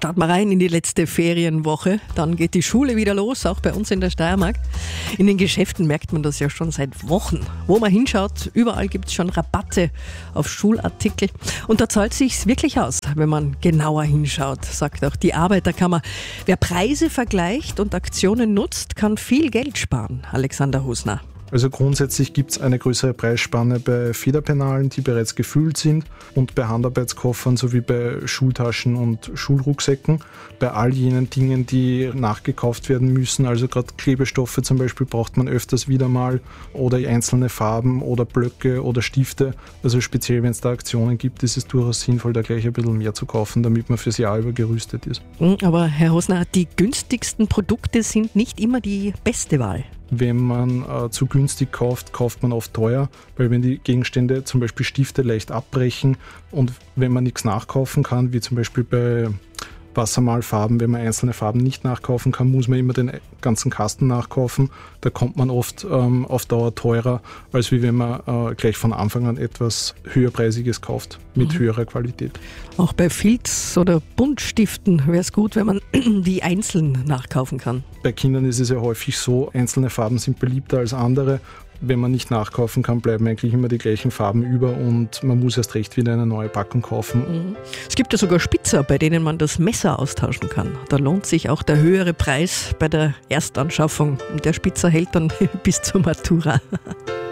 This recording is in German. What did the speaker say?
starten wir rein in die letzte Ferienwoche. Dann geht die Schule wieder los, auch bei uns in der Steiermark. In den Geschäften merkt man das ja schon seit Wochen. Wo man hinschaut, überall gibt es schon Rabatte auf Schulartikel. Und da zahlt es sich wirklich aus, wenn man genauer hinschaut, sagt auch die Arbeiterkammer. Wer Preise vergleicht und Aktionen nutzt, kann viel Geld sparen. Alexander Husner. Also grundsätzlich gibt es eine größere Preisspanne bei Federpenalen, die bereits gefüllt sind, und bei Handarbeitskoffern sowie bei Schultaschen und Schulrucksäcken. Bei all jenen Dingen, die nachgekauft werden müssen, also gerade Klebestoffe zum Beispiel, braucht man öfters wieder mal, oder einzelne Farben oder Blöcke oder Stifte. Also speziell, wenn es da Aktionen gibt, ist es durchaus sinnvoll, da gleich ein bisschen mehr zu kaufen, damit man fürs Jahr über gerüstet ist. Aber Herr Husner, die günstigsten Produkte sind nicht immer die beste Wahl. Wenn man zu günstig kauft, kauft man oft teuer, weil wenn die Gegenstände, zum Beispiel Stifte, leicht abbrechen und wenn man nichts nachkaufen kann, wie zum Beispiel bei Wassermalfarben, wenn man einzelne Farben nicht nachkaufen kann, muss man immer den ganzen Kasten nachkaufen. Da kommt man oft auf Dauer teurer, als wie wenn man gleich von Anfang an etwas höherpreisiges kauft, mit höherer Qualität. Auch bei Filz- oder Buntstiften wäre es gut, wenn man die einzeln nachkaufen kann. Bei Kindern ist es ja häufig so, einzelne Farben sind beliebter als andere. Wenn man nicht nachkaufen kann, bleiben eigentlich immer die gleichen Farben über und man muss erst recht wieder eine neue Packung kaufen. Es gibt ja sogar Spitzer, bei denen man das Messer austauschen kann. Da lohnt sich auch der höhere Preis bei der Erstanschaffung. Und der Spitzer hält dann bis zur Matura.